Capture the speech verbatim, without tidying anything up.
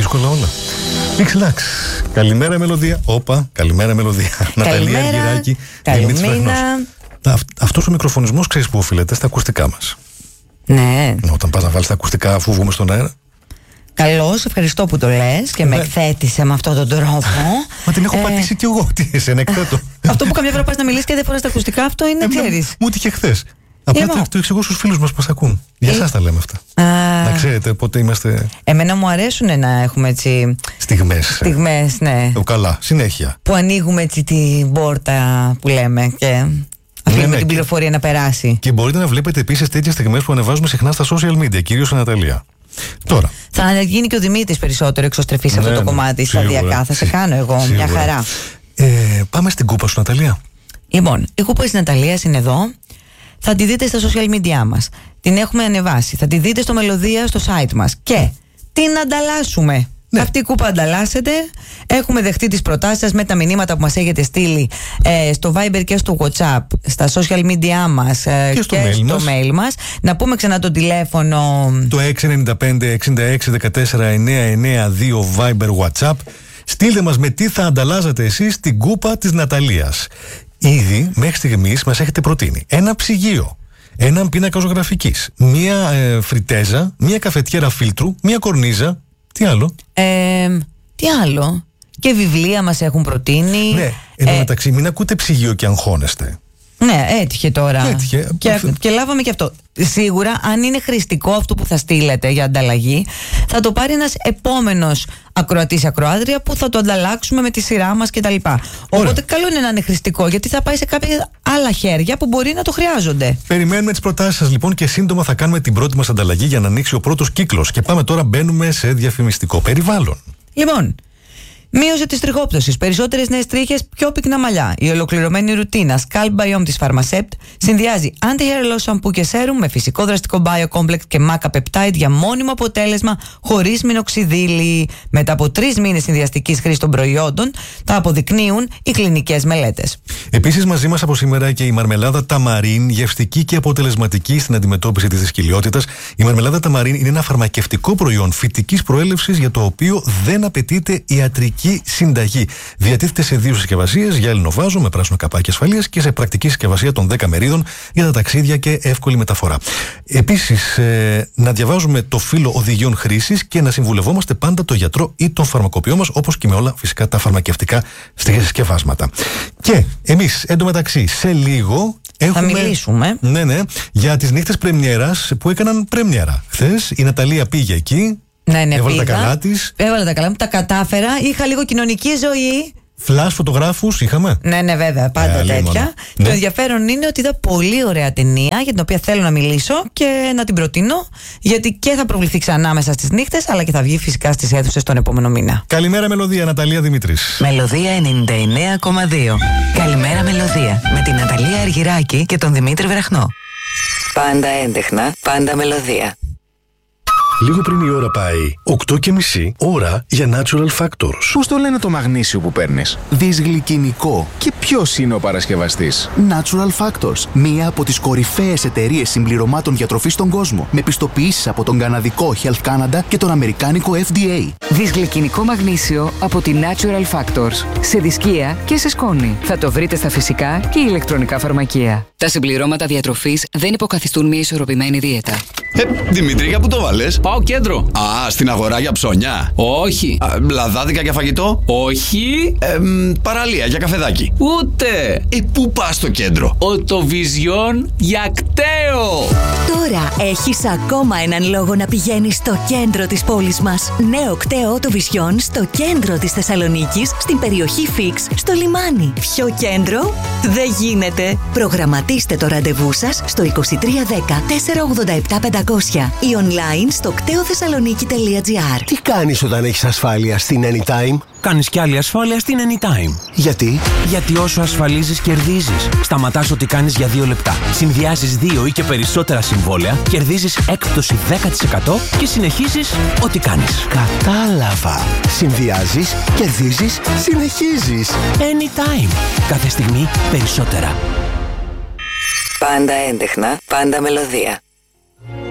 δύσκολα όλα. Μίξ-λάξ. Καλημέρα μελωδία. Όπα, καλημέρα μελωδία. Ναταλία Αργυράκη. Καλημέρα. Αυτός ο μικροφωνισμός ξέρεις που οφείλεται στα ακουστικά μας. Ναι. Όταν πας να βάλεις τα ακουστικά αφού βγούμε στον αέρα. Καλώς, ευχαριστώ που το λες και ναι. με εκθέτησε με αυτόν τον τρόπο. Μα την έχω ε... πατήσει κι εγώ. Τι εσένα εκθέτω. Αυτό που καμιά φορά πας να μιλήσεις και δεν φοράς τα ακουστικά, αυτό είναι, ξέρεις. Μου τύχε χθες. Απλά το, το εξηγώ στους φίλους μας που μας ακούν. Για εσάς τα λέμε αυτά. Α, να ξέρετε πότε είμαστε. Εμένα μου αρέσουν να έχουμε έτσι. Στιγμές. Στιγμές, ναι. Το καλά, συνέχεια. Που ανοίγουμε έτσι την πόρτα που λέμε και αφήνουμε ναι, την πληροφορία και... να περάσει. Και μπορείτε να βλέπετε επίσης τέτοιες στιγμές που ανεβάζουμε συχνά στα social media, κυρίως στην Ναταλία. Τώρα. Θα γίνει και ο Δημήτρης περισσότερο εξωστρεφής σε ναι, αυτό το ναι, κομμάτι σταδιακά. Θα σε κάνω εγώ, σίγουρα. Μια χαρά. Ε, πάμε στην κούπα σου, Ναταλία. Λοιπόν, η κούπα της Ναταλίας είναι εδώ. Θα τη δείτε στα social media μας. Την έχουμε ανεβάσει. Θα τη δείτε στο Μελωδία στο site μας. Και την ανταλλάσσουμε. Ναι. Αυτή η κούπα ανταλλάσσεται. Έχουμε δεχτεί τις προτάσεις σας με τα μηνύματα που μας έχετε στείλει ε, στο Viber και στο WhatsApp, στα social media μας ε, και στο, και mail, στο μας. mail μας. Να πούμε ξανά το τηλέφωνο. Το έξι εννιά πέντε εξήντα έξι δεκατέσσερα εννιά εννιά δύο Viber WhatsApp. Στείλτε μας με τι θα ανταλλάζατε εσείς την κούπα της Ναταλίας. Ήδη μέχρι στιγμής μας έχετε προτείνει ένα ψυγείο, έναν πίνακα ζωγραφικής, μία ε, φριτέζα, μία καφετιέρα φίλτρου, μία κορνίζα. Τι άλλο? Ε, τι άλλο? Και βιβλία μας έχουν προτείνει. Ναι, εν τω ε, μεταξύ μην ακούτε ψυγείο και αγχώνεστε. Ναι, έτυχε τώρα. Έτυχε. Και, και λάβαμε και αυτό. Σίγουρα, αν είναι χρηστικό αυτό που θα στείλετε για ανταλλαγή, θα το πάρει ένας επόμενος ακροατής ακροάτρια που θα το ανταλλάξουμε με τη σειρά μας κτλ. Οπότε καλό είναι να είναι χρηστικό, γιατί θα πάει σε κάποια άλλα χέρια που μπορεί να το χρειάζονται. Περιμένουμε τις προτάσεις σας λοιπόν και σύντομα θα κάνουμε την πρώτη μας ανταλλαγή για να ανοίξει ο πρώτος κύκλος. Και πάμε τώρα, μπαίνουμε σε διαφημιστικό περιβάλλον. Λοιπόν. Μείωση της τριχόπτωσης, περισσότερες νέες τρίχες, πιο πυκνά μαλλιά. Η ολοκληρωμένη ρουτίνα Scalp Biome της Pharmacept συνδυάζει anti-hair loss shampoo και serum με φυσικό δραστικό biocomplex και maca peptide για μόνιμο αποτέλεσμα χωρίς μινοξιδίλη. Μετά από τρεις μήνες συνδυαστικής χρήσης των προϊόντων, τα αποδεικνύουν οι κλινικές μελέτες. Επίσης, μαζί μας από σήμερα και η μαρμελάδα ταμαρίν, γευστική και αποτελεσματική στην αντιμετώπιση της δυσκολιότητας. Η μαρμελάδα ταμαρίν είναι ένα φαρμακευτικό προϊόν φυτικής προέλευσης για το οποίο δεν απαιτείται ιατρική συνταγή. Διατίθεται σε δύο συσκευασίες για ελληνοβάζο με πράσινο καπάκι ασφαλείας και σε πρακτική συσκευασία των δέκα μερίδων για τα ταξίδια και εύκολη μεταφορά. Επίσης, ε, να διαβάζουμε το φύλλο οδηγιών χρήσης και να συμβουλευόμαστε πάντα τον γιατρό ή τον φαρμακοποιό μας, όπως και με όλα φυσικά τα φαρμακευτικά συσκευάσματα. Και εμείς εντωμεταξύ σε λίγο έχουμε, θα μιλήσουμε ναι, ναι, για τις νύχτες πρεμιέρας που έκαναν πρεμιέρα. Χθες η Ναταλία πήγε εκεί. Ναι, ναι, έβαλε πήγα, τα καλά της. Έβαλε τα καλά μου, τα κατάφερα. Είχα λίγο κοινωνική ζωή. Φλας φωτογράφους είχαμε. Ναι, ναι, βέβαια, πάντα ε, τέτοια. Το ναι. ενδιαφέρον είναι ότι είδα πολύ ωραία ταινία για την οποία θέλω να μιλήσω και να την προτείνω, γιατί και θα προβληθεί ξανά μέσα στις νύχτες, αλλά και θα βγει φυσικά στις αίθουσες τον επόμενο μήνα. Καλημέρα, Μελωδία, Ναταλία Δημήτρης. Μελωδία ενενήντα εννέα κόμμα δύο. Καλημέρα, Μελωδία, με την Ναταλία Αργυράκη και τον Δημήτρη Βραχνό. Πάντα έντεχνα, πάντα μελωδία. Λίγο πριν η ώρα πάει, οκτώ και μισή, ώρα για Natural Factors. Πώς το λένε το μαγνήσιο που παίρνεις? Δυσγλυκινικό. Και ποιος είναι ο παρασκευαστής? Natural Factors, μία από τις κορυφαίες εταιρείες συμπληρωμάτων διατροφής στον κόσμο, με πιστοποιήσεις από τον καναδικό Health Canada και τον αμερικάνικο F D A. Δυσγλυκινικό μαγνήσιο από τη Natural Factors. Σε δισκία και σε σκόνη. Θα το βρείτε στα φυσικά και ηλεκτρονικά φαρμακεία. Τα συμπληρώματα διατροφής δεν υποκαθιστούν μια ισορροπημένη δίαιτα. Ε, Δημήτρη, για πού το βάλες? Πάω κέντρο. Α, στην αγορά για ψώνια. Όχι. Α, λαδάδικα για φαγητό. Όχι. Ε, μ, παραλία για καφεδάκι. Ούτε. Ε, πού πας στο κέντρο? Οτοβιζιόν για κταίο. Τώρα έχεις ακόμα έναν λόγο να πηγαίνεις στο κέντρο της πόλης μας. Νέο κταίο Οτοβιζιόν στο κέντρο της Θεσσαλονίκης, στην περιοχή Φίξ, στο λιμάνι. Πιο κέντρο δεν γίνεται. Προγραμματίστε το ραντεβού σας στο είκοσι τρία δέκα τετρακόσια ογδόντα επτά πεντακόσια ή online στο κταίο θεσσαλονίκη τελεία τζι άρ. Τι κάνεις όταν έχεις ασφάλεια στην Anytime? Κάνεις κι άλλη ασφάλεια στην Anytime. Γιατί? Γιατί όσο ασφαλίζεις, κερδίζεις. Σταματάς ό,τι κάνεις για δύο λεπτά. Συνδυάζεις δύο ή και περισσότερα συμβόλαια, κερδίζεις έκπτωση δέκα τοις εκατό και συνεχίζεις ό,τι κάνεις. Κατάλαβα. Συνδυάζεις, κερδίζεις, συνεχίζεις. Anytime. Κάθε στιγμή περισσότερα. Πάντα έντεχνα, πάντα μελωδία.